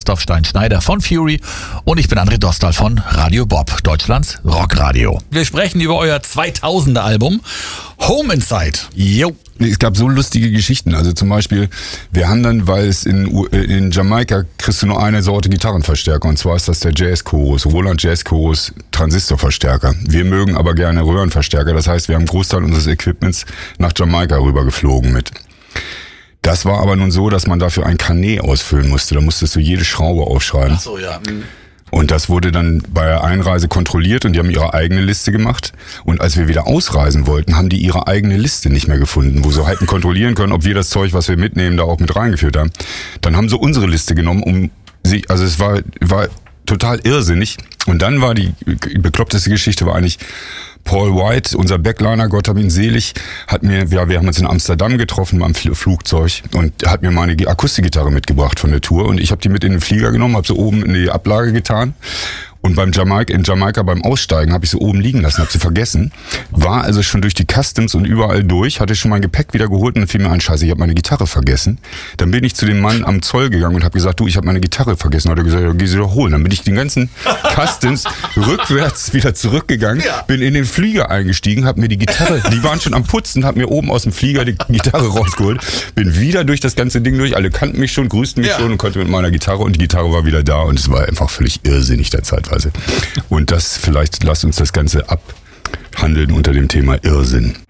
Christoph Stein-Schneider von Fury und ich bin André Dostal von Radio Bob, Deutschlands Rockradio. Wir sprechen über euer 2000er Album Home Inside. Jo. Es gab so lustige Geschichten. Also zum Beispiel, wir haben dann, weil es in Jamaika kriegst du nur eine Sorte Gitarrenverstärker, und zwar ist das der Jazz Chorus, Roland Jazz Chorus Transistorverstärker. Wir mögen aber gerne Röhrenverstärker, das heißt, wir haben einen Großteil unseres Equipments nach Jamaika rüber geflogen mit. Das war aber nun so, dass man dafür ein Carnet ausfüllen musste. Da musstest du jede Schraube aufschreiben. Ach so, ja. Und das wurde dann bei der Einreise kontrolliert und die haben ihre eigene Liste gemacht. Und als wir wieder ausreisen wollten, haben die ihre eigene Liste nicht mehr gefunden, wo sie hätten kontrollieren können, ob wir das Zeug, was wir mitnehmen, da auch mit reingeführt haben. Dann haben sie unsere Liste genommen, also es war total irrsinnig. Und dann war die bekloppteste Geschichte war eigentlich, Paul White, unser Backliner, Gott hab ihn selig, wir haben uns in Amsterdam getroffen beim Flugzeug und hat mir meine Akustikgitarre mitgebracht von der Tour und ich habe die mit in den Flieger genommen, habe sie oben in die Ablage getan. Und in Jamaika beim Aussteigen habe ich sie oben liegen lassen, habe sie vergessen. War also schon durch die Customs und überall durch, hatte schon mein Gepäck wieder geholt und dann fiel mir ein, scheiße, ich habe meine Gitarre vergessen. Dann bin ich zu dem Mann am Zoll gegangen und habe gesagt, du, ich habe meine Gitarre vergessen. Hat er gesagt, ja, geh sie doch holen. Dann bin ich den ganzen Customs rückwärts wieder zurückgegangen, bin in den Flieger eingestiegen, habe mir die Gitarre, die waren schon am Putzen, habe mir oben aus dem Flieger die Gitarre rausgeholt, bin wieder durch das ganze Ding durch, alle kannten mich schon, grüßten mich schon und konnte mit meiner Gitarre und die Gitarre war wieder da und es war einfach völlig irrsinnig der Zeit. Und das, vielleicht lasst uns das Ganze abhandeln unter dem Thema Irrsinn.